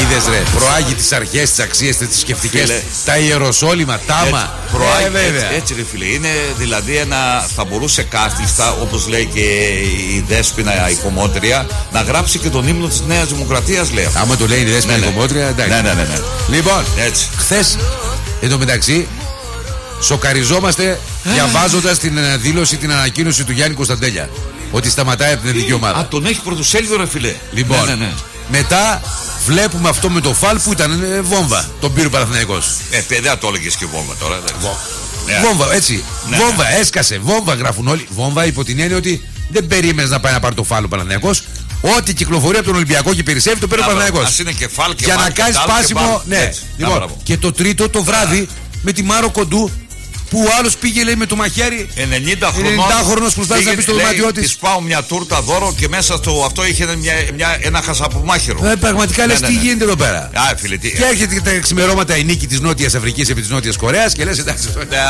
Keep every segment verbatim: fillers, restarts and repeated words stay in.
είδες ρε, προάγει τις αρχές, τις αξίες, τις θρησκευτικές, τα ιεροσόλυμα, τάμα. Προάγει, ε, έτσι, έτσι ρε φίλε. Είναι δηλαδή ένα, θα μπορούσε κάθιστα, όπως λέει και η Δέσποινα η κομμότρια, να γράψει και τον ύμνο της Νέας Δημοκρατίας, λέει. Άμα το λέει η Δέσποινα η κομμότρια, εντάξει. Ναι, ναι, ναι, ναι. Λοιπόν, χθες, εν τω μεταξύ, σοκαριζόμαστε διαβάζοντας την δήλωση, την ανακοίνωση του Γιάννη Κωνσταντέλια. Ότι σταματάει από την εθνική ομάδα. Α, τον έχει πρωτοσέλιδο ρε φίλε. Λοιπόν, ναι, ναι, ναι. Μετά βλέπουμε αυτό με το φαλ που ήταν ε, βόμβα. Τον πήρε ο Παναθηναϊκός. Ε, παιδιά, το έλεγες και βόμβα τώρα. Βο... Ναι. Βόμβα, έτσι. Ναι, βόμβα, ναι. Έσκασε. Βόμβα γράφουν όλοι. Βόμβα υπό την έννοια ότι δεν περίμενες να πάει να πάρει το φάλ ο Παναθηναϊκός. Ό,τι κυκλοφορεί από τον Ολυμπιακό και περισσεύει το πήρε ο Παναθηναϊκός. Για να κάνει σπάσιμο. Ναι. Έτσι. Λοιπόν, και το τρίτο το βράδυ με τη Μάρο Κοντού. Που ο άλλος πήγε λέει με το μαχαίρι ενενήντα χρονών που στάζει να πει στο δωμάτιό της. Της πάω μια τούρτα δώρο και μέσα στο αυτό είχε μια, μια, ένα χασαπομάχαιρο. Ε, πραγματικά λες ναι, ναι, ναι. Τι γίνεται εδώ πέρα. Α, φίλε, τι... Και έρχεται και τα ξημερώματα η νίκη της Νότιας Αφρικής επί της Νότιας Κορέας και λες εντάξει.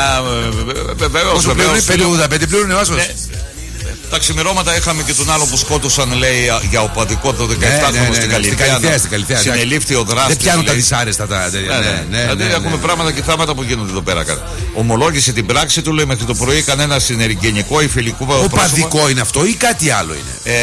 Βεβαίως. πέντε ογδόντα πέντε πλήρωνε ο Άσος. Τα ξημερώματα είχαμε και τον άλλο που σκότωσαν λέει για οπαδικό το δεκαεπτάχρονο στην Καλυθέα. Συνελήφθη ο δράστης. Δεν πιάνουν τα δυσάρεστα τα. Δηλαδή έχουμε πράγματα και θάματα που γίνονται εδώ πέρα. Ομολόγησε την πράξη του, λέει μέχρι το πρωί κανένα συνεργενικό ή φιλικό πρόσωπο. Οπαδικό είναι αυτό ή κάτι άλλο είναι.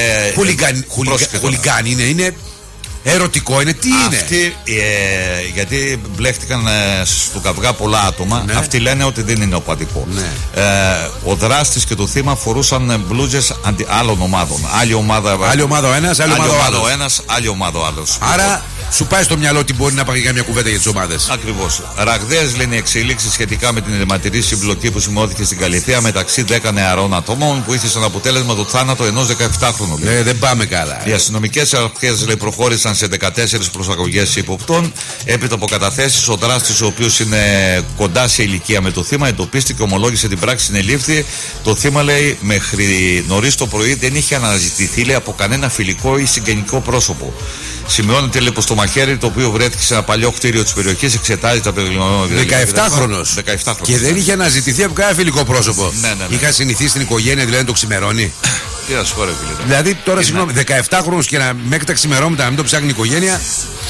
Χουλιγκάνι είναι. Είναι ερωτικό είναι, τι είναι. Αυτοί, ε, γιατί μπλέχτηκαν ε, στο καυγά πολλά άτομα, ναι. Αυτοί λένε ότι δεν είναι οπαδικό. Ναι. Ε, ο δράστης και το θύμα φορούσαν μπλούζες αντι, άλλων ομάδων. Άλλη ομάδα, άλλη ομάδα ο ένας, άλλη, άλλη ομάδα, ομάδα ο ένας, άλλη ομάδα ο άλλος. Άρα σου πάει στο μυαλό ότι μπορεί να πάει για μια κουβέντα για τις ομάδες. Ακριβώς. Ραγδαίες λένε εξελίξεις σχετικά με την αιρματηρή συμπλοκή που σημειώθηκε στην Καλυθέα μεταξύ δέκα νεαρών ατόμων που είχε σαν αποτέλεσμα το θάνατο ενός δεκαεπτάχρονου. Ε, δεν πάμε καλά. Οι αστυνομικές αρχές λέει προχώρησαν σε δεκατέσσερις προσαγωγές υποπτών. Έπειτα από καταθέσεις, ο δράστης, ο οποίος είναι κοντά σε ηλικία με το θύμα, εντοπίστηκε, ομολόγησε την πράξη, συνελήφθη. Το θύμα λέει μέχρι νωρίς το πρωί δεν είχε αναζητηθεί λέει, από κανένα φιλικό ή συγγενικό πρόσωπο. Σημειώνεται λέει πως το μαχαίρι το οποίο βρέθηκε σε ένα παλιό κτίριο της περιοχής εξετάζει τα περιλημμένα. δεκαεπτάχρονος. Και δεν είχε αναζητηθεί από κανένα φιλικό πρόσωπο. Ναι, ναι, ναι. Είχα συνηθίσει στην οικογένεια δηλαδή να το ξημερώνει. Τι να σου πω, ρε φίλε. Δηλαδή τώρα συγγνώμη, δεκαεπτάχρονος και να, μέχρι τα ξημερώματα να μην το ψάχνει η οικογένεια.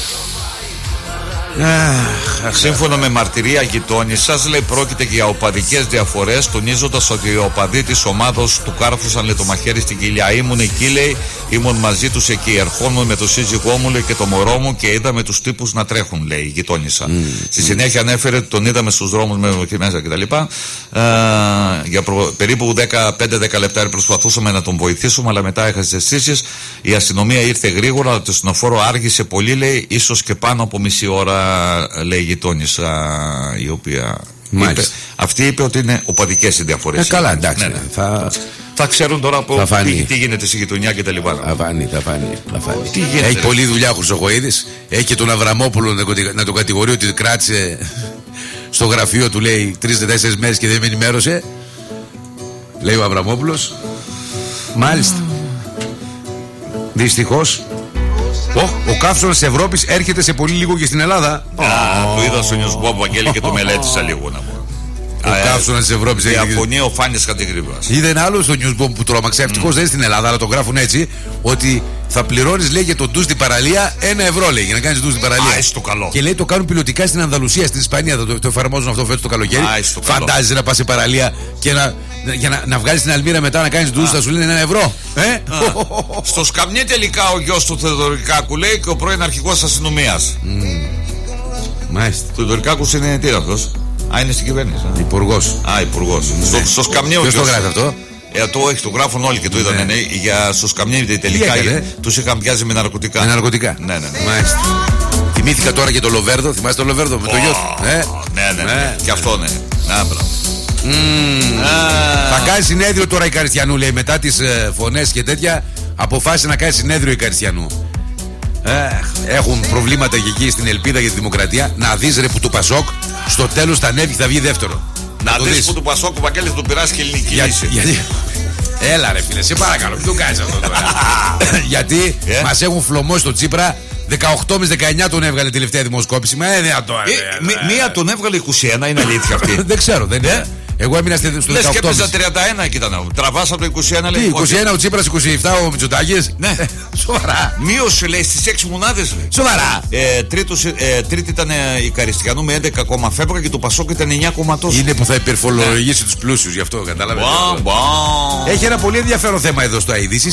Σύμφωνα με μαρτυρία γειτόνισσας, λέει πρόκειται για οπαδικές διαφορές, τονίζοντας ότι οι οπαδοί της ομάδος του κάρφουσαν λέει, το μαχαίρι στην κοιλιά. Ήμουν εκεί, λέει, ήμουν μαζί τους εκεί. Ερχόμουν με το σύζυγό μου λέει, και το μωρό μου και είδαμε τους τύπους να τρέχουν, λέει η γειτόνισσα. Mm. Στη συνέχεια ανέφερε ότι τον είδαμε στους δρόμους με εκεί μέσα κτλ. Ε, για προ, περίπου πέντε δέκα λεπτά προσπαθούσαμε να τον βοηθήσουμε, αλλά μετά έχασε τις αισθήσεις. Η αστυνομία ήρθε γρήγορα, αλλά το ασθενοφόρο άργησε πολύ, λέει, ίσως και πάνω από μισή ώρα. Λέει η γειτόνισσα η οποία είπε, αυτή είπε ότι είναι οπαδικές οι διαφορές. Ε, καλά, εντάξει. Ναι, ναι. Θα... θα ξέρουν τώρα από τι, τι γίνεται στη γειτονιά και τα λοιπά. Θα φανεί, θα φανεί. Θα φανεί. Τι γίνεται, έχει ρε. Πολλή δουλειά ο Χρυσοχοΐδης. Έχει και τον Αβραμόπουλο να τον κατηγορεί ότι κράτησε στο γραφείο του, λέει, τρεις-τέσσερις μέρες και δεν με ενημέρωσε. Λέει ο Αβραμόπουλος. Μάλιστα. Mm. Δυστυχώς. Oh, ο καύσωνας της Ευρώπης έρχεται σε πολύ λίγο και στην Ελλάδα. Α, oh. Το είδα στο Newsbob, Βαγγέλη, και το μελέτησα λίγο να πω. Ο καύσωνας της Ευρώπης έρχεται. Διαφωνεί ο Φάνης Κατηγρύβας. Είδε ένα άλλο στο Newsbob που τρόμαξε. Ευτυχώς mm. δεν είναι στην Ελλάδα, αλλά το γράφουν έτσι. Ότι θα πληρώνεις, λέει, για το ντους στην παραλία ένα ευρώ, λέει, για να κάνεις ντους στην παραλία. Α, στο καλό. Και λέει το κάνουν πιλωτικά στην Ανδαλουσία, στην Ισπανία. Το, το, το εφαρμόζουν αυτό φέτος το καλοκαίρι. Φαντάζεσαι να πας σε παραλία και να. Για να, να βγάλεις την Αλμύρα μετά να κάνεις ντους, θα σου λένε ένα ευρώ. Ε? Στο σκαμνί τελικά ο γιος του Θεοδωρικάκου, λέει, και ο πρώην αρχηγός αστυνομίας. Mm. Μάλιστα. Το Θεοδωρικάκου είναι τι αυτός? Α, είναι στην κυβέρνηση. Υπουργός. Α, υπουργός. Ναι. Στο, στο σκαμνί ο γιος. Ποιος το γράφει αυτό? Ε, το έχει, το γράφουν όλοι και το είδαν. Ναι. Ναι, για στο σκαμνί τελικά τους είχαν πιάσει με ναρκωτικά. Με ναρκωτικά. Ναι, ναι, ναι. Μάλιστα. Θυμήθηκα τώρα και το Λοβέρδο. Θυμάστε το Λοβέρδο με το γιο του? Ναι, ναι, ναι. Και αυτό ναι. Mm. Ah. Θα κάνει συνέδριο τώρα η Καριστιανού, λέει, μετά τις ε, φωνές και τέτοια. Αποφάσισε να κάνει συνέδριο η Καριστιανού. ε, Έχουν προβλήματα και εκεί στην Ελπίδα για τη Δημοκρατία. Να δεις, ρε, που του Πασόκ στο τέλος θα ανέβει και θα βγει δεύτερο. Να, να δεις που του Πασόκ ο Βαγγέλης του πειράσει και ελληνική για, λύση. Γιατί... Έλα ρε φίλε, σε παρακαλώ, μην το κάνεις αυτό τώρα. Γιατί yeah. μας έχουν φλωμώσει το Τσίπρα. δεκαοκτώ με δεκαεννιά τον έβγαλε τελευταία δημοσκόπηση. Μα είναι αυτό. Μία τον έβγαλε είκοσι ένα, είναι αλήθεια αυτή? Δεν ξέρω, δεν είναι. Εγώ έμεινα στο δεκαοκτώ. Λες και έπαιζα τριάντα ένα και ήταν. Τραβάς από το είκοσι ένα, λέει. Τι, είκοσι ένα ο Τσίπρας, είκοσι επτά ο Μητσοτάκης. Ναι. Σοβαρά. Μείωσε, λέει, στις έξι μονάδες. Σοβαρά. Ε, τρίτος, ε, τρίτη ήταν η Καριστιανού με έντεκα κόμμα φεύγα και το Πασόκ ήταν εννιά κόμμα τόσο. Είναι που θα υπερφορολογήσει τους πλούσιους, γι' αυτό κατάλαβε. Wow, wow. Έχει ένα πολύ ενδιαφέρον θέμα εδώ στο Αειδήσεις.